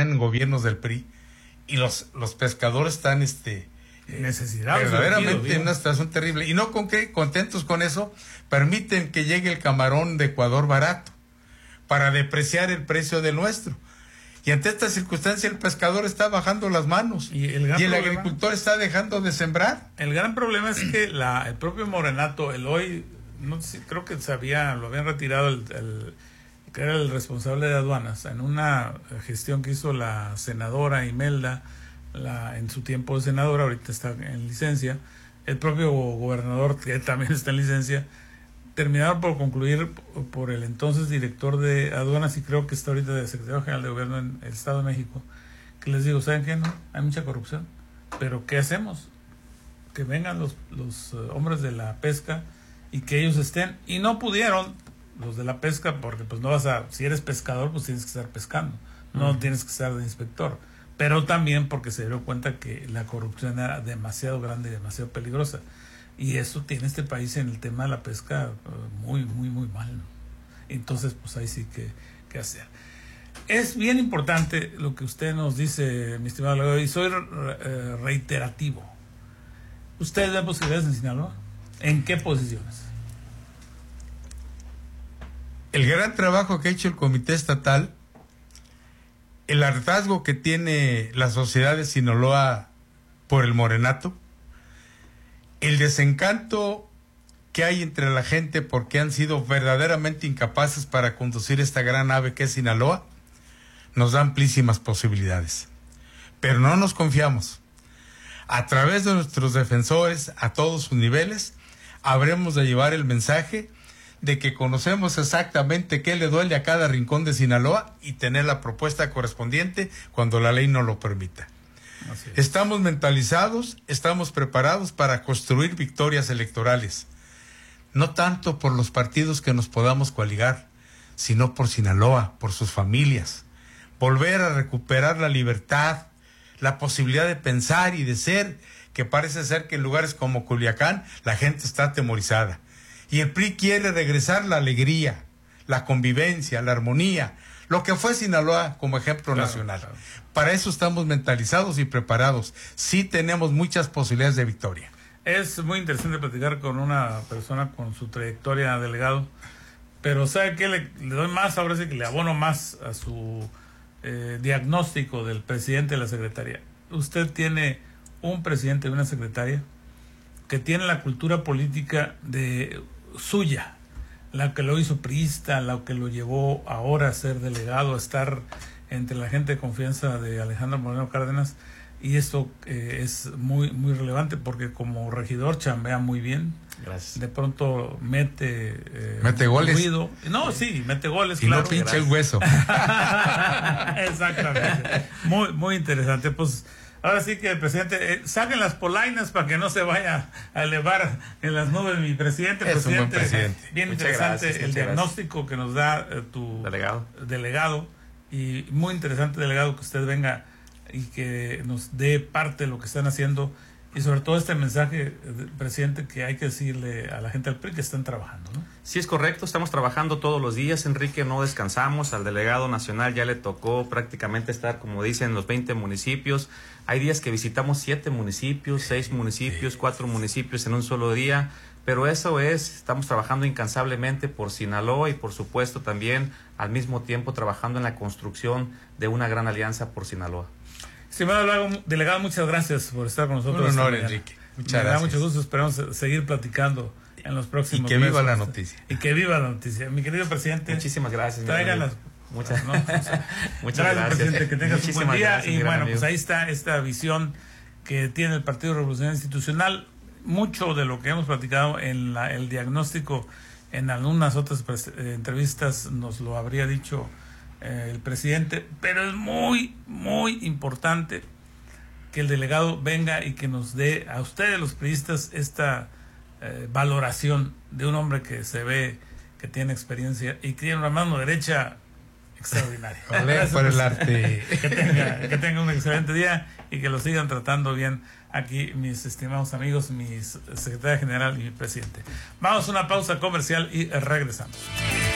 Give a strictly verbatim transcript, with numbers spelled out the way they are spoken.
en gobiernos del P R I y los, los pescadores están este, necesidad verdaderamente en una situación terrible. Y no con qué, contentos con eso, permiten que llegue el camarón de Ecuador barato para depreciar el precio del nuestro. Y ante esta circunstancia el pescador está bajando las manos y el, y el agricultor está dejando de sembrar. El gran problema es que la, el propio Morenato, el hoy, no sé, creo que se había, lo habían retirado el, el que era el responsable de aduanas, en una gestión que hizo la senadora Imelda, la, en su tiempo de senadora, ahorita está en licencia, el propio gobernador, que también está en licencia, terminaron por concluir por el entonces director de aduanas, y creo que está ahorita de secretario general de gobierno en el Estado de México, que les digo, ¿saben qué? No, hay mucha corrupción, pero ¿qué hacemos? Que vengan los, los uh, hombres de la pesca y que ellos estén, y no pudieron los de la pesca, porque pues no vas a, si eres pescador, pues tienes que estar pescando, no uh-huh. tienes que estar de inspector, pero también porque se dio cuenta que la corrupción era demasiado grande y demasiado peligrosa. Y eso tiene este país en el tema de la pesca uh, muy, muy, muy mal, ¿no? Entonces, pues ahí sí que, que hacer. Es bien importante lo que usted nos dice, mi estimado Legado, y soy re, reiterativo. ¿Ustedes ven posibilidades en Sinaloa? ¿En qué posiciones? El gran trabajo que ha hecho el Comité Estatal, el hartazgo que tiene la sociedad de Sinaloa por el morenato, el desencanto que hay entre la gente porque han sido verdaderamente incapaces para conducir esta gran ave que es Sinaloa, nos da amplísimas posibilidades. Pero no nos confiamos. A través de nuestros defensores, a todos sus niveles, habremos de llevar el mensaje de que conocemos exactamente qué le duele a cada rincón de Sinaloa y tener la propuesta correspondiente cuando la ley no lo permita. Estamos mentalizados, estamos preparados para construir victorias electorales, no tanto por los partidos que nos podamos coaligar, sino por Sinaloa, por sus familias, volver a recuperar la libertad, la posibilidad de pensar y de ser, que parece ser que en lugares como Culiacán la gente está atemorizada, y el P R I quiere regresar la alegría, la convivencia, la armonía, lo que fue Sinaloa como ejemplo claro, nacional. Claro. Para eso estamos mentalizados y preparados. Sí tenemos muchas posibilidades de victoria. Es muy interesante platicar con una persona con su trayectoria, delegado, pero ¿sabe qué? Le, le doy más, ahora sí que le abono más a su eh, diagnóstico del presidente de la secretaría. Usted tiene un presidente y una secretaria que tiene la cultura política de suya, la que lo hizo priista, la que lo llevó ahora a ser delegado, a estar entre la gente de confianza de Alejandro Moreno Cárdenas, y esto eh, es muy muy relevante porque como regidor chambea muy bien. Gracias. De pronto mete eh, mete goles. Ruido. No, sí, mete goles, y claro. no pincha el hueso. Exactamente. Muy muy interesante. Pues ahora sí que el presidente, eh, saquen las polainas para que no se vaya a elevar en las nubes mi presidente. Es presidente, un buen presidente. Bien muchas interesante gracias, el diagnóstico gracias. que nos da eh, tu delegado. delegado. Y muy interesante, delegado, que usted venga y que nos dé parte de lo que están haciendo. Y sobre todo este mensaje, presidente, que hay que decirle a la gente del P R I que están trabajando, ¿no? Sí, es correcto, estamos trabajando todos los días, Enrique, no descansamos. Al delegado nacional ya le tocó prácticamente estar, como dicen, los veinte municipios. Hay días que visitamos siete municipios, seis municipios, cuatro municipios en un solo día, pero eso es, estamos trabajando incansablemente por Sinaloa y por supuesto también al mismo tiempo trabajando en la construcción de una gran alianza por Sinaloa. Estimado delegado, muchas gracias por estar con nosotros. Un honor, Enrique. Muchas Me gracias. da mucho gusto, esperamos seguir platicando en los próximos Y que viva meses. la noticia. Y que viva la noticia. Mi querido presidente. Muchísimas gracias. Traigan las... Muchas, ¿no? O sea, muchas gracias, gracias. presidente, que tengas un buen día. Gracias, y bueno, amigo. pues ahí está esta visión que tiene el Partido Revolucionario Institucional. Mucho de lo que hemos platicado en la, el diagnóstico en algunas otras eh, entrevistas nos lo habría dicho eh, el presidente, pero es muy, muy importante que el delegado venga y que nos dé a ustedes los periodistas esta eh, valoración de un hombre que se ve que tiene experiencia y que tiene una mano derecha extraordinaria. Olé por el arte. Que tenga, que tenga un excelente día y que lo sigan tratando bien aquí mis estimados amigos, mi secretaria general y mi presidente. Vamos a una pausa comercial y regresamos.